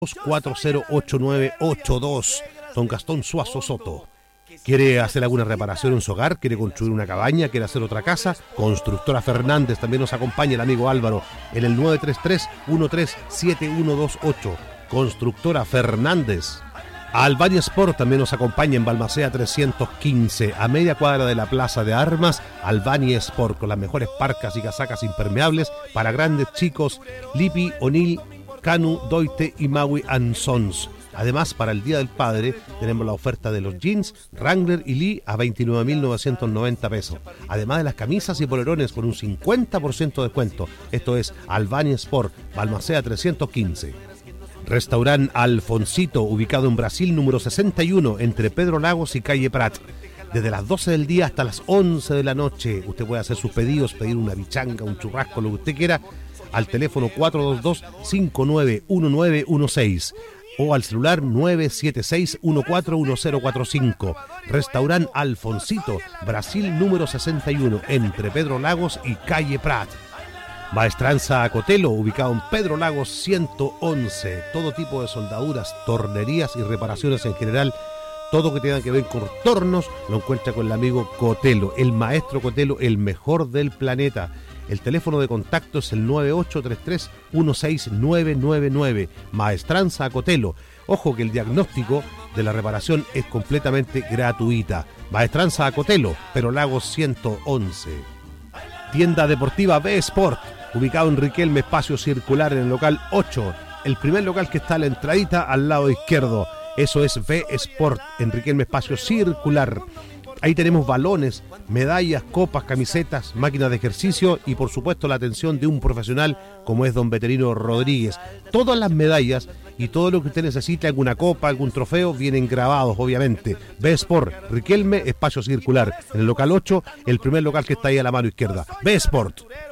408982, don Gastón Suazo Soto. ¿Quiere hacer alguna reparación en su hogar? ¿Quiere construir una cabaña? ¿Quiere hacer otra casa? Constructora Fernández también nos acompaña el amigo Álvaro en el 933-137128. Constructora Fernández. Albania Sport también nos acompaña en Balmaceda 315, a media cuadra de la Plaza de Armas. Albania Sport, con las mejores parcas y casacas impermeables para grandes, chicos, Lippi, O'Neill, Canu, Doite y Maui & Sons. Además, para el Día del Padre tenemos la oferta de los jeans Wrangler y Lee a 29.990 pesos. Además de las camisas y polerones con un 50% de descuento. Esto es Albania Sport, Balmaceda 315. Restaurant Alfonsito, ubicado en Brasil número 61, entre Pedro Lagos y Calle Prat. Desde las 12 del día hasta las 11 de la noche, usted puede hacer sus pedidos, pedir una bichanga, un churrasco, lo que usted quiera, al teléfono 422-591916 o al celular 976-141045. Restaurant Alfonsito, Brasil número 61, entre Pedro Lagos y Calle Prat. Maestranza Cotelo, ubicado en Pedro Lagos 111. Todo tipo de soldaduras, tornerías y reparaciones en general. Todo que tenga que ver con tornos lo encuentra con el amigo Cotelo, el maestro Cotelo, el mejor del planeta. El teléfono de contacto es el 9833-16999. Maestranza Cotelo. Ojo que el diagnóstico de la reparación es completamente gratuita. Maestranza Cotelo, Pedro Lagos 111. Tienda deportiva B-Sport, ubicado en Riquelme, espacio circular en el local 8. El primer local que está a la entradita al lado izquierdo. Eso es B-Sport, en Riquelme, espacio circular. Ahí tenemos balones, medallas, copas, camisetas, máquinas de ejercicio y por supuesto la atención de un profesional como es don Veterino Rodríguez. Todas las medallas y todo lo que usted necesite, alguna copa, algún trofeo, vienen grabados obviamente. B-Sport, Riquelme, espacio circular. En el local 8, el primer local que está ahí a la mano izquierda. B-Sport.